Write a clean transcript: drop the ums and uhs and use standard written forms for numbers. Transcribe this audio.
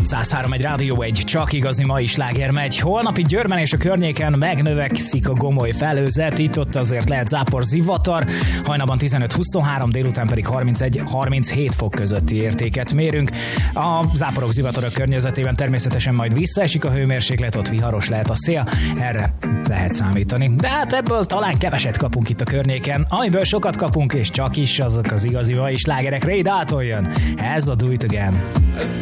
103 egy Rádió, egy csak igazi mai sláger megy. Holnap itt Győrben és a környéken megnövekszik a gomoly felhőzet, itt-ott azért lehet zápor, zivatar, hajnalban 15-23, délután pedig 31-37 fok közötti értéket mérünk. A záporok, zivatarok környezetében természetesen majd visszaesik a hőmérséklet, ott viharos lehet a szél, erre lehet számítani. De hát ebből talán keveset kapunk itt a környéken, amiből sokat kapunk, és csak is azok az igazi mai slágerek. Ray Dalton jön, ez a Do It Again.